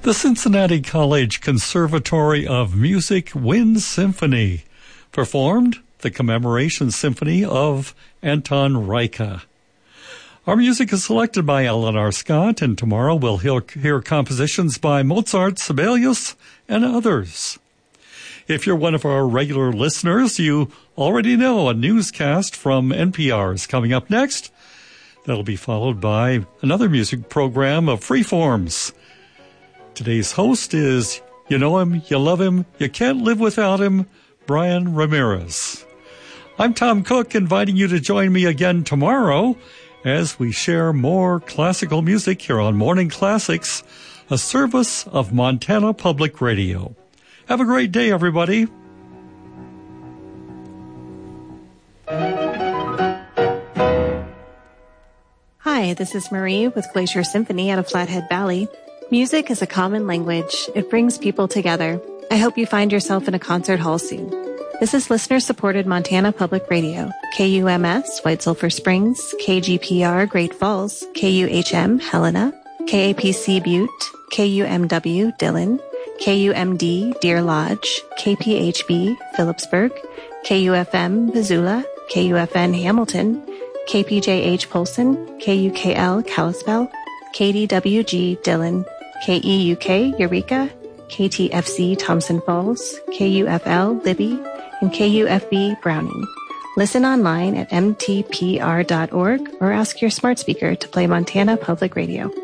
The Cincinnati College Conservatory of Music Wind Symphony performed the Commemoration Symphony of Anton Reicha. Our music is selected by Eleanor Scott, and tomorrow we'll hear compositions by Mozart, Sibelius, and others. If you're one of our regular listeners, you already know a newscast from NPR is coming up next. That'll be followed by another music program of Freeforms. Today's host is, you know him, you love him, you can't live without him, Brian Ramirez. I'm Tom Cook, inviting you to join me again tomorrow as we share more classical music here on Morning Classics, a service of Montana Public Radio. Have a great day, everybody. Hi, this is Marie with Glacier Symphony out of Flathead Valley. Music is a common language. It brings people together. I hope you find yourself in a concert hall soon. This is listener-supported Montana Public Radio. KUMS, White Sulphur Springs, KGPR, Great Falls, KUHM, Helena, KAPC, Butte, KUMW, Dillon, KUMD, Deer Lodge, KPHB, Phillipsburg, KUFM, Missoula, KUFN, Hamilton, KPJH, Polson, KUKL, Kalispell, KDWG, Dillon, KEUK, Eureka, KTFC, Thompson Falls, KUFL, Libby, and KUFB, Browning. Listen online at mtpr.org or ask your smart speaker to play Montana Public Radio.